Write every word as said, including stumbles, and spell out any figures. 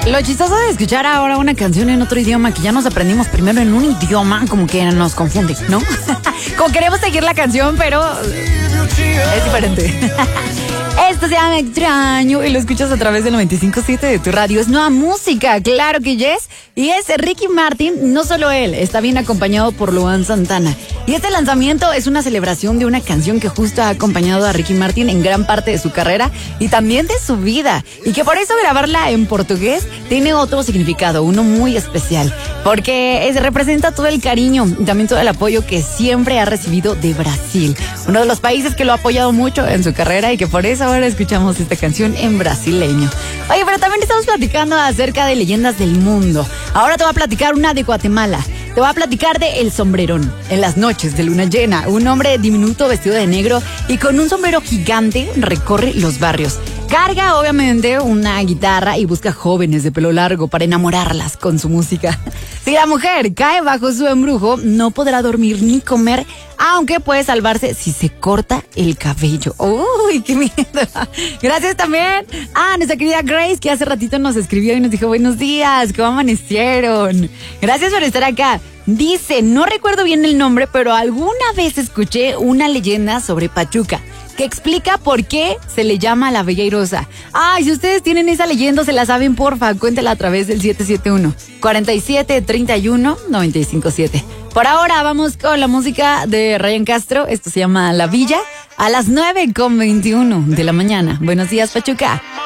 Lo chistoso de escuchar ahora una canción en otro idioma que ya nos aprendimos primero en un idioma, como que nos confunde, ¿no? Como queremos seguir la canción, pero es diferente. Esto se llama Extraño y lo escuchas a través del noventa y cinco punto siete de tu radio. Es nueva música, claro que yes. Y es Ricky Martin, no solo él, está bien acompañado por Luan Santana. Y este lanzamiento es una celebración de una canción que justo ha acompañado a Ricky Martin en gran parte de su carrera y también de su vida. Y que por eso grabarla en portugués tiene otro significado, uno muy especial. Porque es, representa todo el cariño y también todo el apoyo que siempre ha recibido de Brasil. Uno de los países que lo ha apoyado mucho en su carrera y que por eso ahora escuchamos esta canción en brasileño. Oye, pero también estamos platicando acerca de leyendas del mundo. Ahora te voy a platicar una de Guatemala. Te voy a platicar de El Sombrerón. En las noches de luna llena, un hombre diminuto vestido de negro y con un sombrero gigante recorre los barrios. Carga obviamente una guitarra y busca jóvenes de pelo largo para enamorarlas con su música. Si la mujer cae bajo su embrujo, no podrá dormir ni comer, aunque puede salvarse si se corta el cabello. ¡Uy, qué miedo! Gracias también a nuestra querida Grace, que hace ratito nos escribió y nos dijo buenos días, ¿cómo amanecieron? Gracias por estar acá. Dice, no recuerdo bien el nombre, pero alguna vez escuché una leyenda sobre Pachuca que explica por qué se le llama la Bella Airosa. Ay, si ustedes tienen esa leyenda, se la saben, porfa, cuéntela a través del siete siete uno, cuatro siete, tres uno, nueve cinco siete. Por ahora vamos con la música de Ryan Castro. Esto se llama La Villa, a las nueve con veintiuno de la mañana. Buenos días, Pachuca.